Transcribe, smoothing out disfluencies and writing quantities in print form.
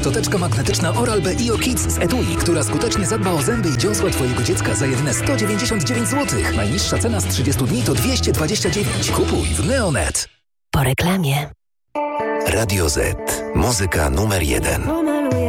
Szczoteczka magnetyczna Oral-B IO Kids z etui, która skutecznie zadba o zęby i dziąsła Twojego dziecka za jedyne 199 zł. Najniższa cena z 30 dni to 229. Kupuj w Neonet. Po reklamie. Radio Z. Muzyka numer 1.